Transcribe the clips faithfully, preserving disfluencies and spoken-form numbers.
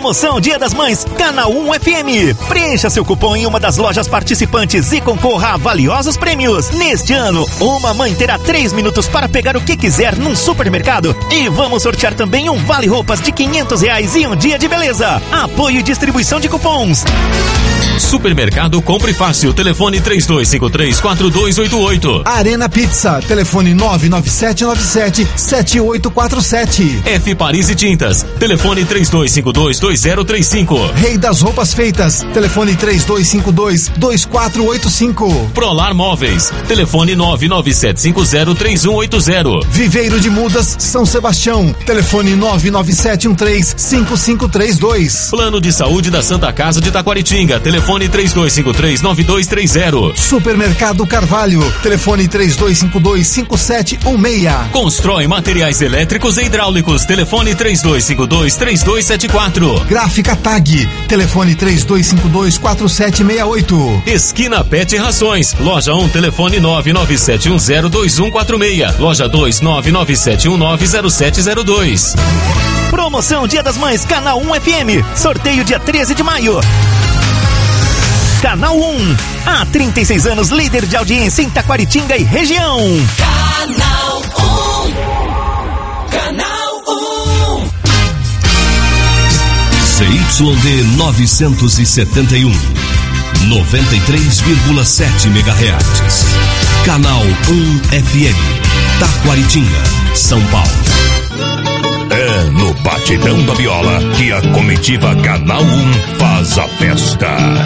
Promoção Dia das Mães, Canal um F M. Preencha seu cupom em uma das lojas participantes e concorra a valiosos prêmios. Neste ano, uma mãe terá três minutos para pegar o que quiser num supermercado. E vamos sortear também um vale-roupas de quinhentos reais e um dia de beleza. Apoio e distribuição de cupons. Supermercado Compre Fácil, telefone três dois cinco três, quatro dois oito oito. Arena Pizza, telefone nove nove sete nove sete, sete oito quatro sete. F Paris e Tintas, telefone três dois cinco dois, dois zero três cinco. Rei das Roupas Feitas, telefone três dois cinco dois, dois quatro oito cinco. Prolar Móveis, telefone nove nove sete cinco zero, três um oito zero. Viveiro de Mudas, São Sebastião, telefone nove nove sete um três, cinco cinco três dois. Plano de Saúde da Santa Casa de Taquaritinga, telefone três dois cinco três, nove dois três zero. Supermercado Carvalho, telefone três dois cinco dois, cinco sete um seis. Constrói materiais elétricos e hidráulicos, telefone três dois cinco dois, três dois sete quatro. Gráfica Tag, telefone três dois cinco dois, quatro sete seis oito. Esquina Pet Rações, loja um, telefone nove nove sete um zero, dois um quatro seis. Loja dois, nove nove sete um nove, zero sete zero dois. Promoção Dia das Mães, Canal um F M. Sorteio dia treze de maio. Canal um, há trinta e seis anos líder de audiência em Taquaritinga e região. Canal um. Canal um. C Y D novecentos e setenta e um, noventa e três vírgula sete megahertz. Canal um F M, Taquaritinga, São Paulo. É no batidão da viola que a comitiva Canal um faz a festa.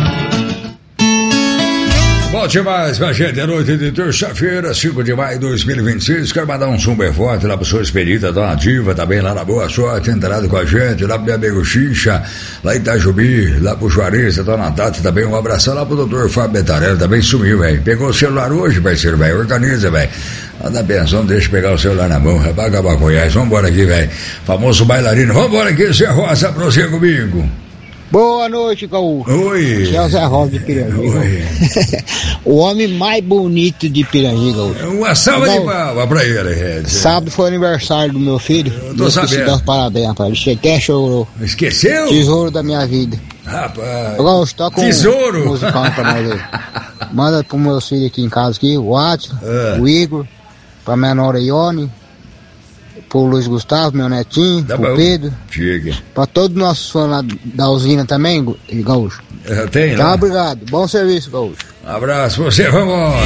Bom demais, minha gente, é noite de terça-feira, cinco de maio de dois mil e vinte e seis. Quero mandar um super forte lá pro seu Expedita, Dona Diva, também lá na Boa Sorte, entrado com a gente, lá pro meu amigo Xixa, lá em Itajubi, lá pro Juarez, Dona Tati, também um abração lá pro doutor Fábio Betarelli, também sumiu, velho. Pegou o celular hoje, parceiro, velho, organiza, velho. Anda pensão, deixa eu pegar o celular na mão, vai acabar com isso. Vambora aqui, velho. Famoso bailarino, vambora aqui, Zé Rosa, pra você comigo. Boa noite, Gaúcho. Oi. Aqui é o Zé Rosa de Pirangiga. Oi. O homem mais bonito de Pirangiga. Uma salva de palmas pra ele, Red. Sábado foi aniversário do meu filho. Eu tô sabendo. Dar os parabéns, rapaz. Ele chegou até chorou. Esqueceu? Tesouro da minha vida. Rapaz. Gaúcho, toca um tesouro. musicão pra nós aí. Manda pro meus filhos aqui em casa, aqui, o Watson, é. o Igor, pra minha nora Ione, pro Luiz Gustavo, meu netinho, tá pro bom. Pedro. Chega. Pra todos os nossos fãs lá da usina também, Gaúcho. Eu tenho, tá, né? obrigado. Bom serviço, Gaúcho. Um abraço pra você, vambora.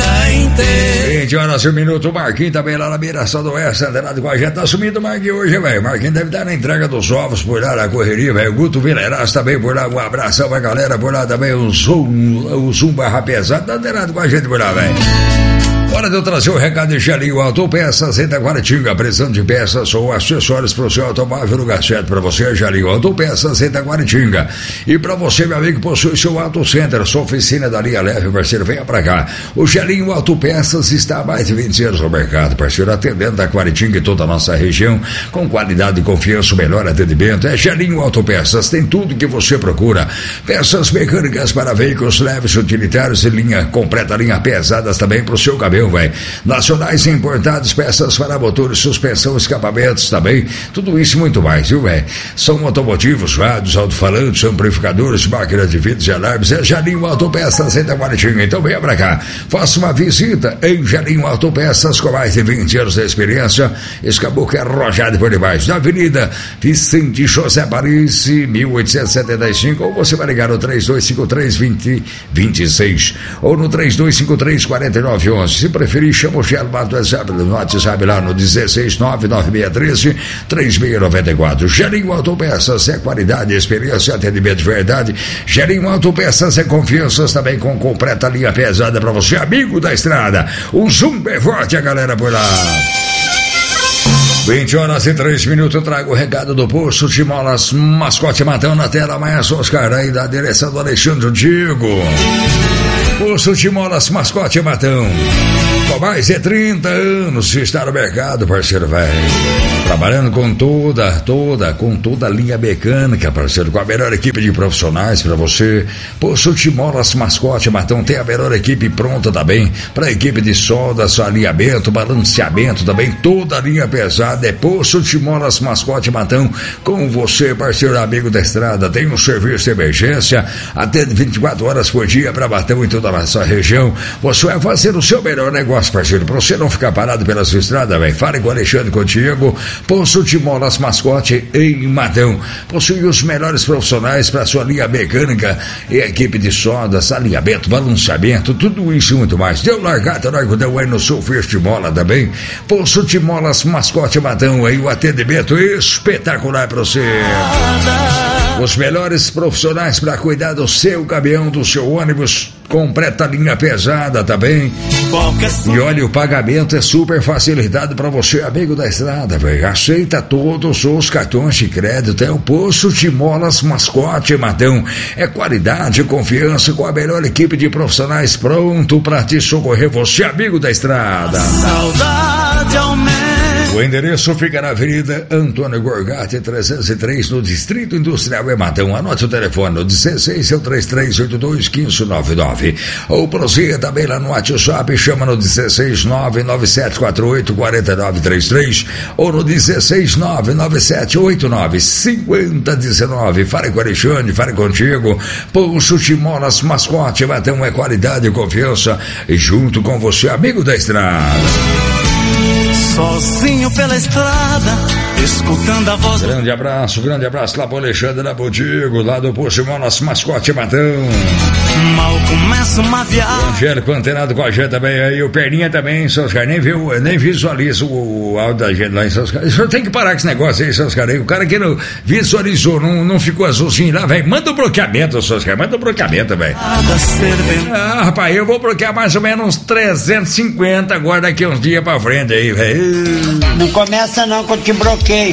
vinte horas e um minuto, o Marquinhos também lá na Miração do Oeste, antenado com a gente. Tá sumindo o Marquinhos hoje, velho. O Marquinhos deve estar na entrega dos ovos por lá na correria, velho. O Guto Vileiras também por lá. Um abração pra galera por lá também. O Zum, o Zum Barra Pesado, tá antenado com a gente por lá, velho. Hora de eu trazer o recado de Gelinho Autopeças em Taquaritinga, precisando de peças ou acessórios para o seu automóvel, lugar certo para você, Gelinho Autopeças em Taquaritinga. E para você, meu amigo, possui seu Auto Center, sua oficina da linha leve, parceiro, venha para cá. O Gelinho Autopeças está há mais de vinte anos no mercado, parceiro, atendendo Taquaritinga e toda a nossa região, com qualidade e confiança, o melhor atendimento. É Gelinho Autopeças, tem tudo que você procura. Peças mecânicas para veículos leves, utilitários e linha completa, linha pesadas também para o seu cabelo. Véio. Nacionais e importados, peças para motores, suspensão, escapamentos também, tudo isso e muito mais, viu, velho? São automotivos, rádios, alto-falantes, amplificadores, máquinas de vidros e alarmes, é Gelinho Autopeças em Taquaritinga, então venha pra cá, faça uma visita em Gelinho Autopeças, com mais de vinte anos de experiência, esse caboclo é arrojado por debaixo, na Avenida Vicente José Paris, mil oitocentos e setenta e cinco, ou você vai ligar no três dois cinco três, dois zero dois seis, ou no três dois cinco três, quatro nove um um, se preferir, chama o Gelo no WhatsApp, no WhatsApp lá no dezesseis nove nove seis três, três seis nove quatro. Gelinho Autopeças é qualidade, experiência, atendimento de verdade. Gelinho Autopeças é confiança também com completa linha pesada para você, amigo da estrada. Um zoom bem forte a galera por lá. vinte horas e três minutos, eu trago o recado do posto de molas Mascote Matão na tela, Maestro Oscar aí da direção do Alexandre Diego. Poço de Molas Mascote Matão. Com mais de trinta anos de estar no mercado, parceiro, velho. Trabalhando com toda, toda, com toda a linha mecânica, parceiro. Com a melhor equipe de profissionais pra você. Poço de Molas Mascote Matão tem a melhor equipe pronta também. Pra equipe de soldas, alinhamento, balanceamento também. Toda a linha pesada é Poço de Molas Mascote Matão. Com você, parceiro, amigo da estrada. Tem um serviço de emergência. Atende vinte e quatro horas por dia pra Matão em toda a nossa região. Você vai fazer o seu melhor negócio, parceiro, pra você não ficar parado pela sua estrada, velho. Fale com o Alexandre contigo. Poço de Molas Mascote em Matão. Possui os melhores profissionais para sua linha mecânica e equipe de soldas, alinhamento, balanceamento, tudo isso e muito mais. Deu largada, largudão aí no seu First Mola também. Poço de Molas Mascote Matão aí, o atendimento espetacular para você. Os melhores profissionais para cuidar do seu caminhão, do seu ônibus. Completa linha pesada também. E olha, o pagamento é super facilitado para você, amigo da estrada, velho. Aceita todos os cartões de crédito. É o Poço de Molas Mascote Matão. É qualidade e confiança com a melhor equipe de profissionais pronto para te socorrer, você, amigo da estrada. Saudade aumenta. O endereço fica na Avenida Antônio Gorgatti, trezentos e três, no Distrito Industrial Matão. Anote o telefone, no dezesseis, seu três três oito dois, um cinco nove nove. Ou prossiga também lá no WhatsApp, chama no dezesseis, nove nove sete quatro oito, quatro nove três três ou no dezesseis, nove nove sete oito nove, cinco zero um nove. Fale com o Alexandre, fale contigo. Poço de Molas Mascote Matão é qualidade e confiança e junto com você, amigo da estrada. Sozinho pela estrada, escutando a voz. Grande abraço, grande abraço lá pro Alexandre, lá pro Diego, lá do Poço de Molas Mascote Matão. Mal começa uma viagem. Angélico antenado com a gente também aí, o Perninha também, seus caras, nem viu, nem visualiza o, o áudio da gente lá em seus caras. O senhor tem que parar com esse negócio aí, seus caras. O cara que não visualizou, não, não ficou azulzinho lá, velho, manda o um bloqueamento, seus caras, manda o um bloqueamento, velho. Ah, rapaz, eu vou bloquear mais ou menos uns trezentos e cinquenta agora daqui uns dias pra frente aí, velho. Não começa não que eu te bloqueio.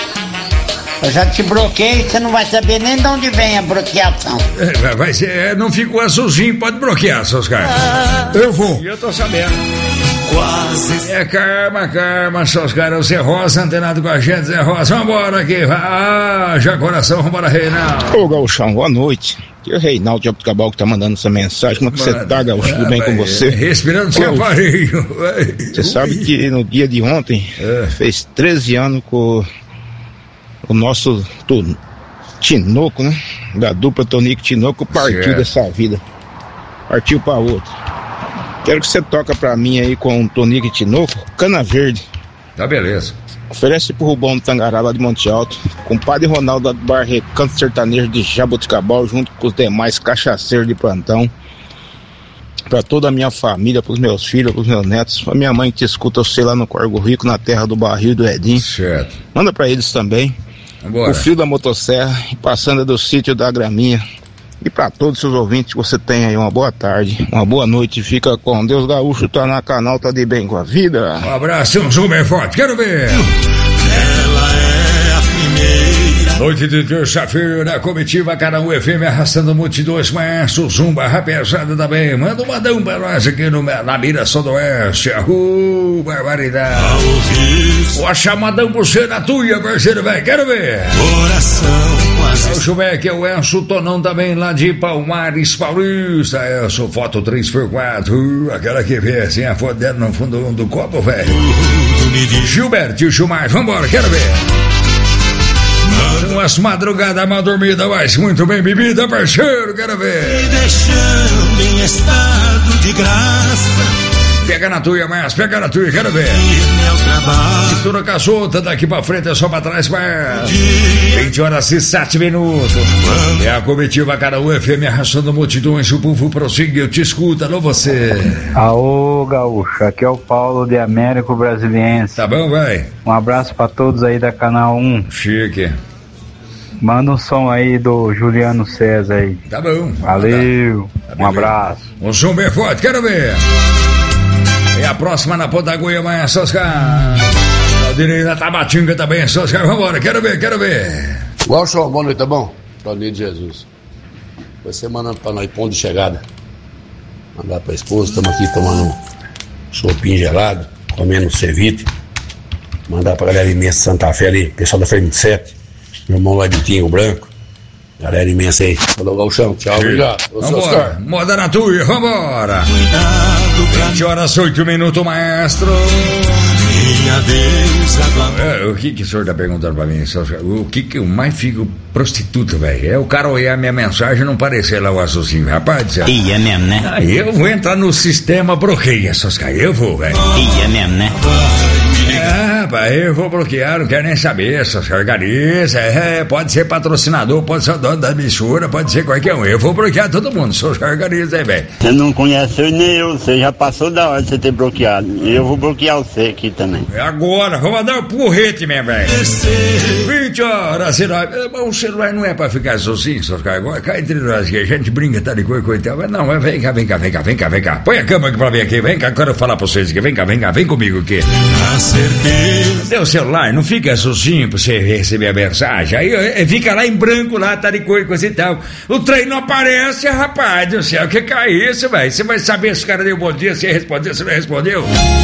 Eu já te bloqueei, você não vai saber nem de onde vem a bloqueação. É, vai ser, não ficou azulzinho, pode bloquear, seus caras. Eu vou. E eu tô sabendo. Quase. É karma, karma, seus caras. O Zé Rosa antenado com a gente, Zé Rosa. Vambora aqui. Ah, já coração, vambora, Reinaldo. Ô, Gauchão, boa noite. Aqui é o Reinaldo de Abutcabal que tá mandando essa mensagem. Como é que você tá, Gaúcho? Tudo bem com você? Respirando seu aparelho. Você sabe que no dia de ontem é. fez treze anos com o nosso tu, Tinoco, né? Da dupla Tonico Tinoco partiu certo. dessa vida. Partiu pra outra. Quero que você toca pra mim aí com o Tonico Tinoco, Cana Verde. Tá, beleza. Oferece pro Rubão do Tangará lá de Monte Alto, com o Padre Ronaldo do Bar Recanto Sertanejo de Jaboticabal, junto com os demais cachaceiros de plantão. Pra toda a minha família, pros meus filhos, pros meus netos, pra minha mãe que te escuta, eu sei, lá no Corgo Rico, na terra do Barril e do Edinho. Certo. Manda pra eles também. Vambora. O fio da motosserra, passando do sítio da Graminha. E pra todos os seus ouvintes, você tem aí uma boa tarde, uma boa noite, fica com Deus. Gaúcho tá na canal, tá de bem com a vida. Um abraço, um zoom bem forte, quero ver. Ela é a primeira. Noite de terça-feira, comitiva Canal F M arrastando multidões, maestro, zumba, rapesada também. Manda um madão pra nós aqui no, na Mira Sudoeste. Uh, barbaridade. Ó, chamadão por ser na tua, parceiro, velho, quero ver. Coração. Deixa eu ver aqui, o Elcio Tonão também lá de Palmares Paulista. Elcio, foto três por quatro, aquela que vê assim a foto dela no fundo do copo, velho. Gilberto e o Gilmar, vambora, quero ver. Umas madrugadas mal dormida, mas muito bem bebida, parceiro, quero ver. Me deixando em estado de graça. Pega na tua, mas pega na tua, quero ver. Mistura com as outras, daqui pra frente é só pra trás, mas vinte horas e sete minutos. É a comitiva Canal F M arrastando multidões, o povo prossiga, eu te escuto, alô você. Aô, Gaúcho, aqui é o Paulo de Américo Brasiliense. Tá bom, vai. Um abraço pra todos aí da Canal um. Chique. Manda um som aí do Juliano César aí. Tá bom. Valeu, tá um abraço. Um som bem forte, quero ver. E a próxima na Ponta Goia, mas Soscar. A direita Tabatinga também, Soscar. Vambora, quero ver, quero ver. Gaucho, boa noite, tá bom? Claudinho de Jesus. Você mandando pra nós ponto de chegada. Mandar pra esposa, estamos aqui tomando um chopinho gelado, comendo um ceviche. Mandar pra galera imensa de Santa Fé ali, pessoal da F vinte e sete, meu irmão lá de Tinho Branco. Galera imensa aí. Falou, Galchão. Tchau, obrigado. Vambora. Moda na tua, vambora. vinte horas, oito minutos, maestro. Minha Deus, é, o que que o senhor tá perguntando pra mim? O que que eu mais fico prostituta, velho? É o cara olhar a minha mensagem e não parecer lá o raciocínio, rapaz. E é mesmo, né? Aí eu vou entrar no sistema, bloqueia essas caras. Eu vou, velho. E é mesmo, né? Ah, rapaz, eu vou bloquear, não quero nem saber essas gargarias. É, pode ser patrocinador, pode ser dono da emissora, pode ser qualquer um. Eu vou bloquear todo mundo, suas gargarias aí, velho. Você não conhece eu nem eu, você já passou da hora de você ter bloqueado. Eu vou bloquear você aqui também. É agora, vou mandar um porrete mesmo, velho. vinte horas, celular. O celular não é pra ficar sozinho, seus caras. Agora cá entre nós que a gente brinca, tá de coisa, coitado. Mas não, mas vem cá, vem cá, vem cá, vem cá, vem cá. Põe a cama aqui pra mim aqui, vem cá, quero falar pra vocês aqui. Vem cá, vem cá, vem comigo aqui. Deu o celular, não fica sozinho pra você receber a mensagem. Aí fica lá em branco, lá, tá de coisa, coisa e tal. O trem não aparece, rapaz do céu. O que que é isso, velho? Você vai saber se o cara deu bom dia, se respondeu, se não respondeu.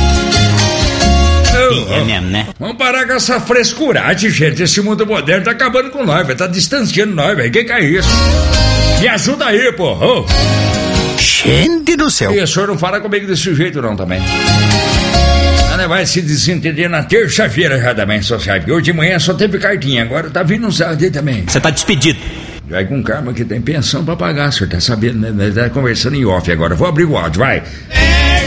É mesmo, né? Vamos parar com essa frescuragem, gente. Esse mundo moderno tá acabando com nós, velho. Tá distanciando nós, velho. Que que é isso? Me ajuda aí, pô. Oh. Gente do céu. E o senhor não fala comigo desse jeito, não, também. Ela vai se desentender na terça-feira já também, só sabe. Porque hoje de manhã só teve cartinha. Agora tá vindo um sábado aí também. Você tá despedido. Vai com calma que tem pensão pra pagar, o senhor tá sabendo, né? Tá conversando em off agora. Vou abrir o áudio, vai.